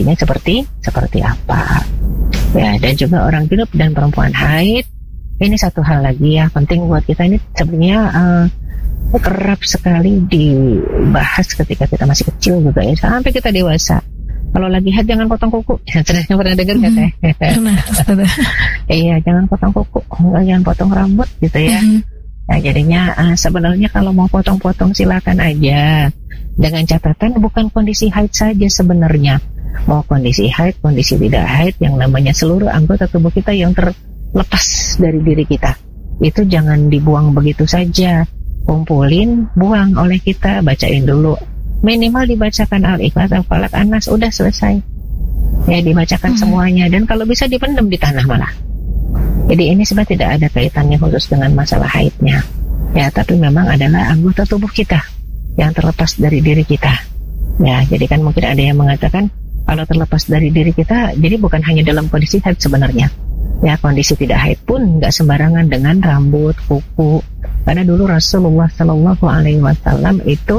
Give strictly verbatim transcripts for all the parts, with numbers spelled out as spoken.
kondisinya seperti seperti apa. Ya, dan juga orang junub dan perempuan haid, ini satu hal lagi ya penting buat kita, ini sebenarnya uh, kerap sekali dibahas ketika kita masih kecil juga ya, sampai kita dewasa. Kalau lagi haid jangan potong kuku. Saya pernah dengar nggak teh? Pernah. Iya, jangan potong kuku, enggak, jangan potong rambut gitu ya. Mm-hmm. Nah jadinya uh, sebenarnya kalau mau potong-potong silakan aja, dengan catatan bukan kondisi haid saja sebenarnya. Mau kondisi haid, kondisi tidak haid, yang namanya seluruh anggota tubuh kita yang terlepas dari diri kita, itu jangan dibuang begitu saja. Kumpulin, buang oleh kita, bacain dulu. Minimal dibacakan Al-Ikhlas, Al-Falaq, An-Nas, udah selesai. Ya, dibacakan hmm. semuanya. Dan kalau bisa dipendam di tanah malah. Jadi ini sebenarnya tidak ada kaitannya khusus dengan masalah haidnya. Ya, tapi memang adalah anggota tubuh kita yang terlepas dari diri kita. Ya, jadi kan mungkin ada yang mengatakan kalau terlepas dari diri kita, jadi bukan hanya dalam kondisi haid sebenarnya. Ya, kondisi tidak haid pun nggak sembarangan dengan rambut, kuku. Karena dulu Rasulullah Shallallahu Alaihi Wasallam itu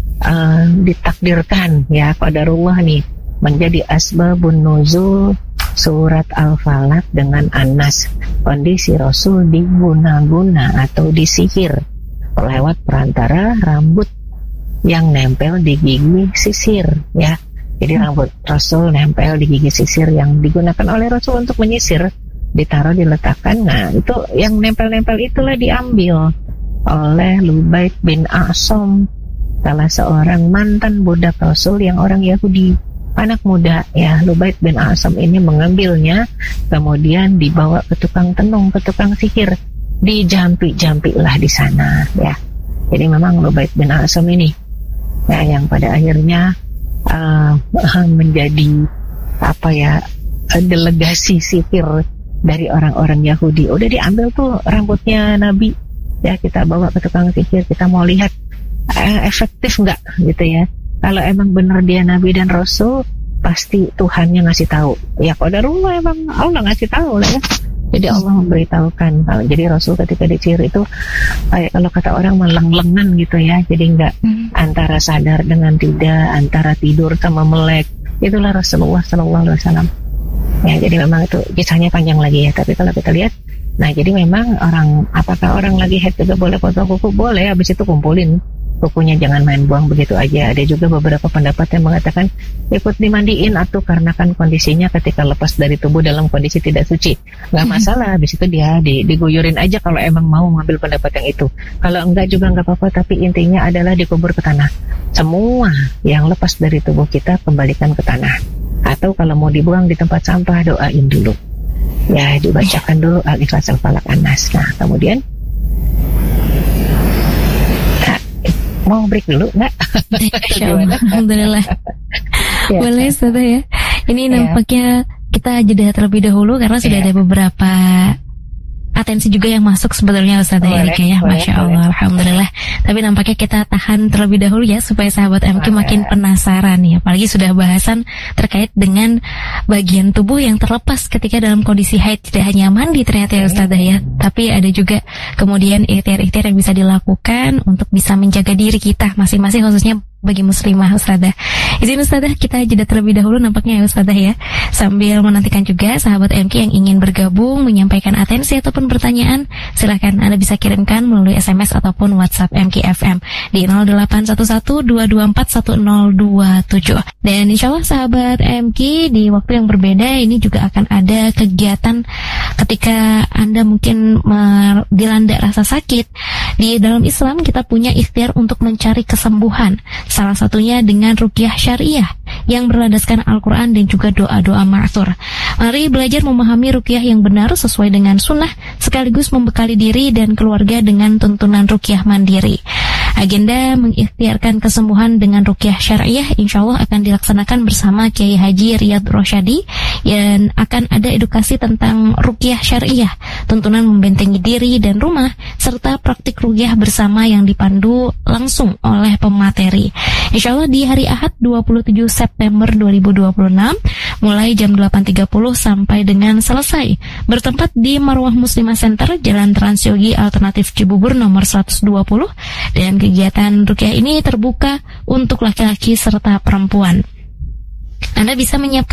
uh, ditakdirkan ya qadarullah nih menjadi asbabun nuzul surat Al-Falaq dengan An-Nas. Kondisi Rasul diguna-guna atau disihir lewat perantara rambut yang nempel di gigi sisir ya. Jadi rambut Rasul nempel di gigi sisir yang digunakan oleh Rasul untuk menyisir, ditaruh, diletakkan. Nah itu yang nempel-nempel itulah diambil oleh Lubaid bin A'sam, salah seorang mantan budak Rasul yang orang Yahudi, anak muda ya. Lubaid bin A'sam ini mengambilnya, kemudian dibawa ke tukang tenung, ke tukang sihir, dijampi-jampi lah di sana ya. Jadi memang Lubaid bin A'sam ini ya yang pada akhirnya uh, menjadi apa ya, delegasi sihir dari orang-orang Yahudi. Udah diambil tuh rambutnya Nabi ya, kita bawa ke tukang sihir, kita mau lihat uh, efektif nggak gitu ya. Kalau emang benar dia Nabi dan Rasul, pasti Tuhannya ngasih tahu ya. Qadarullah, emang Allah ngasih tahu lah ya. Jadi Allah memberitahukan. Kalau jadi Rasul ketika dicir itu kayak kalau kata orang meleng-lengan gitu ya, jadi nggak hmm. antara sadar dengan tidak, antara tidur sama melek. Itulah Rasulullah Sallallahu Alaihi Wasallam ya. Jadi memang itu kisahnya panjang lagi ya. Tapi kalau kita lihat, nah jadi memang orang, apakah orang lagi haid juga boleh potong kuku? Boleh, habis itu kumpulin kukunya, jangan main buang begitu aja. Ada juga beberapa pendapat yang mengatakan ikut dimandiin atau karena kan kondisinya ketika lepas dari tubuh dalam kondisi tidak suci, nggak masalah. Habis itu dia diguyurin aja kalau emang mau ngambil pendapat yang itu. Kalau enggak juga nggak apa-apa, tapi intinya adalah dikubur ke tanah. Semua yang lepas dari tubuh kita kembalikan ke tanah. Atau kalau mau dibuang di tempat sampah, doain dulu ya, dibacakan dulu Al-Ikhlas, Al-Falaq, An-Nas. Nah kemudian nah, mau break dulu nggak? Alhamdulillah. Ya. Boleh Ustazah ya. Ini Ya. nampaknya kita jeda terlebih dahulu karena sudah ya. ada beberapa atensi juga yang masuk sebetulnya Ustazah Erika ya. Boleh, Masya boleh. Allah, Alhamdulillah. Tapi nampaknya kita tahan terlebih dahulu ya, supaya sahabat M Q boleh. makin penasaran ya. Apalagi sudah bahasan terkait dengan bagian tubuh yang terlepas ketika dalam kondisi haid. Tidak hanya mandi ternyata ya Ustazah ya, tapi ada juga kemudian ikhtiar-ikhtiar yang bisa dilakukan untuk bisa menjaga diri kita masing-masing, khususnya bagi muslimah Ustazah. Izin Ustazah kita jeda terlebih dahulu nampaknya ya Ustazah ya, sambil menantikan juga sahabat M Q yang ingin bergabung menyampaikan atensi ataupun pertanyaan. Silakan Anda bisa kirimkan melalui S M S ataupun WhatsApp M Q F M di nol delapan satu satu dua dua empat satu nol dua tujuh. Dan insya Allah sahabat M Q di waktu yang berbeda ini juga akan ada kegiatan ketika Anda mungkin mer- dilanda rasa sakit. Di dalam Islam kita punya ikhtiar untuk mencari kesembuhan. Salah satunya dengan ruqyah syariah yang berlandaskan Al-Quran dan juga doa-doa ma'thur. Mari belajar memahami ruqyah yang benar sesuai dengan sunnah, sekaligus membekali diri dan keluarga dengan tuntunan ruqyah mandiri. Agenda mengikhtiarkan kesembuhan dengan ruqyah syariah insya Allah akan dilaksanakan bersama Kiai Haji Riyad Rosyadi, dan akan ada edukasi tentang ruqyah syariah, tuntunan membentengi diri dan rumah, serta praktik ruqyah bersama yang dipandu langsung oleh pemateri. Insya Allah di hari Ahad dua puluh tujuh September dua ribu dua puluh enam mulai jam delapan tiga puluh sampai dengan selesai, bertempat di Marwah Muslimah Center, Jalan Transyogi Alternatif Cibubur nomor seratus dua puluh, dan kegiatan ruqyah ini terbuka untuk laki-laki serta perempuan. Anda bisa menyiapkan